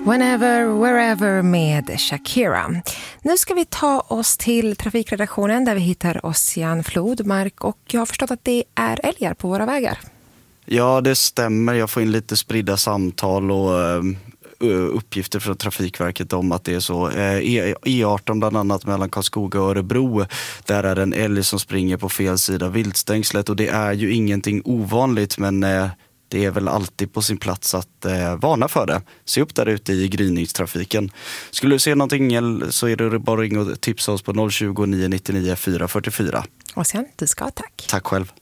Whenever, wherever med Shakira. Nu ska vi ta oss till trafikredaktionen där vi hittar Ossian Flodmark, och jag har förstått att det är älgar på våra vägar. Ja, det stämmer. Jag får in lite spridda samtal och uppgifter från Trafikverket om att det är så. E18 bland annat mellan Karlskoga och Örebro, där är en älg som springer på fel sida viltstängslet, och det är ju ingenting ovanligt, men det är väl alltid på sin plats att varna för det. Se upp där ute i gryningstrafiken. Skulle du se någonting så är det bara att ringa och tipsa oss på 020 999 444. Och sen, du ska tack. Tack själv.